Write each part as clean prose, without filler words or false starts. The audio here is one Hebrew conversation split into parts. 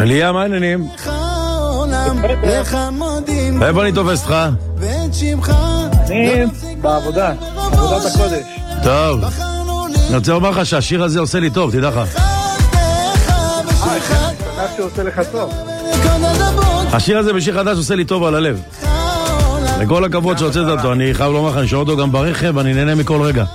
אליה, מה העניינים? איפה אני תופס אותך? אני בעבודה, עבודת הקודש. טוב, אני רוצה לומר לך שהשיר הזה עושה לי טוב, תדע לך. שמח שעושה לך טוב. השיר הזה בשיר חדש עושה לי טוב על הלב. לכל הכבוד שהוצאת אותו, אני חייב לומר לך, אני שומע אותו גם ברכב, אני נהנה מכל רגע.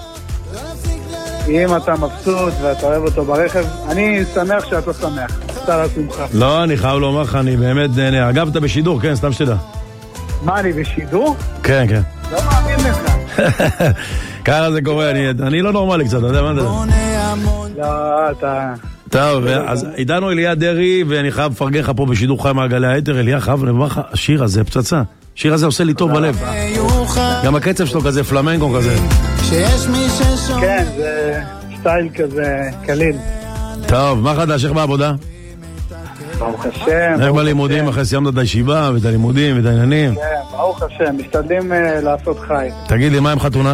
אם אתה מבסוט ואתה אוהב אותו ברכב, אני שמח שאתה שמח. סתר השמחה. לא, אני חייב לומר לך, אני באמת נהנה. אגב, אתה בשידור, כן, סתם שתדע. מה, אני בשידור? כן, כן. לא מאמין לך. ככה זה קורה, אני לא נורמלי קצת, אתה יודע מה זה? לא, אתה... טוב, אז עידנו אליה דרי, ואני חייב לפרגן לך פה בשידור חי מעגלי היתר. אליה, חייב לומר לך, השיר הזה פצצה. השיר הזה עושה לי טוב בלב. גם הקצב שלו כזה, פלמנקו כזה. כן, זה סטייל כזה קליל. טוב, מה חדש, איך בעבודה? ברוך השם. איך בלימודים, אחרי סיימת את הישיבה, ואת הלימודים, ואת העניינים? כן, ברוך השם, משתדלים לעשות חי. תגיד לי, מה עם חתונה?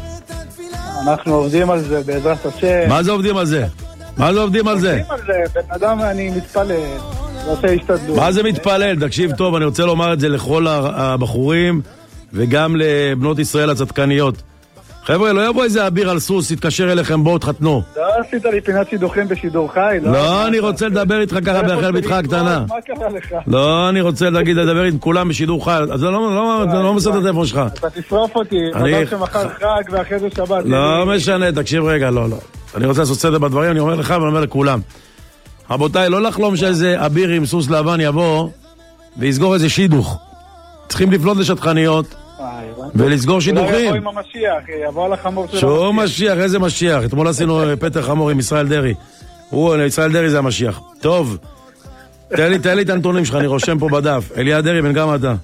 אנחנו עובדים על זה בעזרת השם. מה זה עובדים על זה? מה זה עובדים על זה? עובדים על זה, בן אדם אני מתפלל, ועושה השתדלות. מה זה מתפלל? תקשיב טוב, אני רוצה לומר את זה לכל הבחורים, וגם לבנות ישראל הצדקניות. חבר'ה, לא יבוא איזה אביר על סוס, יתקשר אליכם, בואו תחתנו. לא עשית לי פינת שידוכים בשידור חי? לא, אני רוצה לדבר איתך ככה ברחל בתך הקטנה. מה קרה לך? לא, אני רוצה לדבר עם כולם בשידור חי. אז זה לא מסעת את איפה שלך. אתה תשרוף אותי, חבל שמחר חג ואחרי זה שבת. לא משנה, תקשיב רגע, לא. אני רוצה לעשות סדר בדברים, אני אומר לך ואני אומר לכולם. רבותיי, לא לחלום שאיזה אביר עם סוס לבן יבוא ויסגור איזה שידוך. צריכים לפנות לשטחניות ולסגור שידוכים. אולי יבוא עם המשיח, יבוא על החמור של המשיח. שהוא משיח, איזה משיח? אתמול עשינו פתר חמור עם ישראל דרי. ישראל דרי זה המשיח. טוב, תן לי את הנתונים שלך, אני רושם פה בדף. אליה דרי, בן כמה אתה?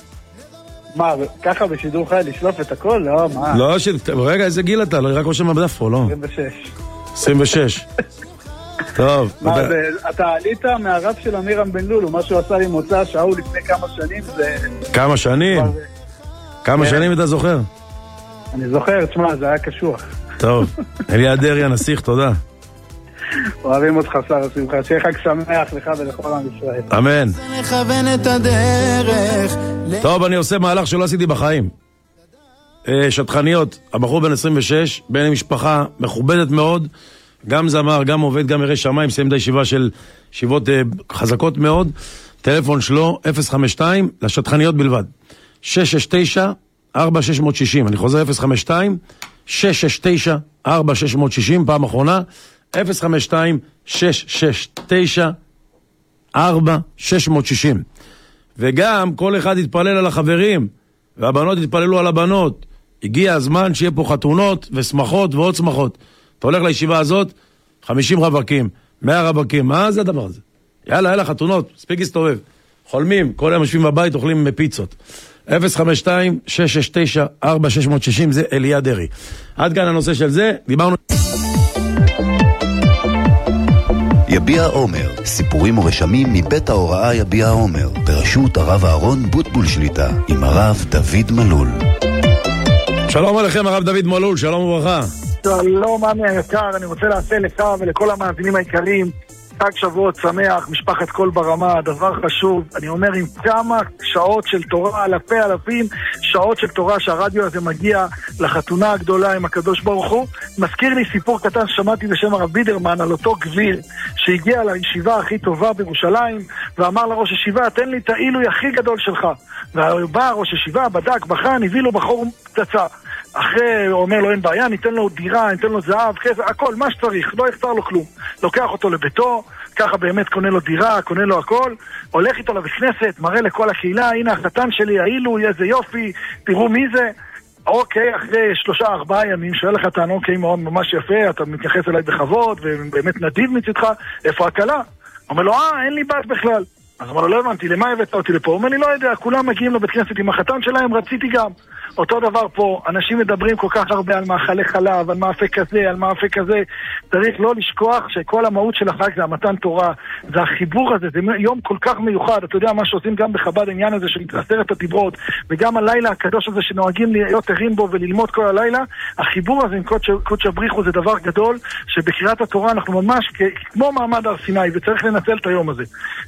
מה, ככה בשידור חי לשלוף את הכל? לא, מה? לא, רגע, איזה גיל אתה? לא, רק רושם בדף פה, לא? 26. טוב. מה זה, אתה עלית מהרב של אמירם בן לולו, מה שהוא עשה לי מוצא שעהו לפני כמה שנים, זה... כמה שנים? כמה שנים אתה זוכר? אני זוכר, תשמע, זה היה קשוח. טוב, אליה דרי הנסיך, תודה. אוהבים אותך, שר השמחה, שיהיה חג שמח לך ולכל עם ישראל. אמן. טוב, אני עושה מהלך שלא עשיתי בחיים. שטחניות, הבחור בן 26, בן משפחה מכובדת מאוד, גם זמר, גם עובד, גם ירא שמיים, סיים את הישיבה של ישיבות חזקות מאוד. טלפון שלו 052 לשטחניות בלבד. 669-4660, אני חוזר 052-669-4660, פעם אחרונה, 052-669-4660. וגם כל אחד יתפלל על החברים, והבנות יתפללו על הבנות. הגיע הזמן שיהיה פה חתונות ושמחות ועוד שמחות. אתה הולך לישיבה הזאת, 50 רווקים, 100 רווקים, מה זה הדבר הזה? יאללה, חתונות, ספיק הסתובב. חולמים, כל היום יושבים בבית, אוכלים פיצות. 052-669-4660, זה אליה דרי. עד כאן הנושא של זה, דיברנו... יביע עומר, סיפורים ורשמים מבית ההוראה יביע עומר, בראשות הרב אהרון בוטבול שליטה, עם הרב דוד מלול. שלום עליכם הרב דוד מלול, שלום וברכה. שלום עמי היקר, אני רוצה לאחל לך ולכל המאזינים היקרים חג שבועות שמח, משפחת כל ברמה, דבר חשוב. אני אומר, עם כמה שעות של תורה, אלפים שעות של תורה שהרדיו הזה מגיע לחתונה הגדולה עם הקדוש ברוך הוא. מזכיר לי סיפור קטן ששמעתי בשם הרב בידרמן על אותו גביר שהגיע לישיבה הכי טובה בירושלים ואמר לראש ישיבה, תן לי את העילוי הכי גדול שלך. ובא ראש ישיבה, בדק, בחן, הביא לו בחור פצצה. אחרי, הוא אומר לו, אין בעיה, ניתן לו דירה, ניתן לו זהב, כסף, הכל, מה שצריך, לא יחסר לו כלום. לוקח אותו לביתו, ככה באמת קונה לו דירה, קונה לו הכל, הולך איתו לבית כנסת, מראה לכל הקהילה, הנה החתן שלי, העילו, איזה יופי, תראו מי זה. אוקיי, אחרי 3-4 ימים, שואל לך טען, אוקיי, מאוד ממש יפה, אתה מתייחס אליי בכבוד, ובאמת נדיב מצדך, איפה הקלה? אומר לו, אין לי בת בכלל. אז אמר לו, לא הבנתי, למה הבאת אותי לפה? הוא אומר לי, לא יודע, כולם מגיעים לבית כנסת עם החתן שלהם, רציתי גם. אותו דבר פה, אנשים מדברים כל כך הרבה על מאכלי חלב, על מאפה כזה, על מאפה כזה. צריך לא לשכוח שכל המהות של החג זה המתן תורה, זה החיבור הזה, זה יום כל כך מיוחד. אתה יודע מה שעושים גם בחב"ד העניין הזה של 10 הדיברות, וגם הלילה הקדוש הזה שנוהגים להיות ערים בו וללמוד כל הלילה, החיבור הזה עם קודש הבריחו זה דבר גדול, שבקריאת התורה אנחנו ממש כמו מעמד הר סיני, וצריך לנצל את היום הזה.